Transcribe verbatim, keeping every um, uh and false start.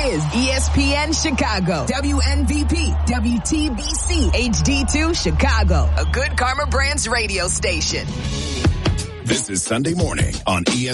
is E S P N Chicago, W N V P, W T B C, H D two Chicago, a Good Karma Brands radio station. This is Sunday Morning on E S P N.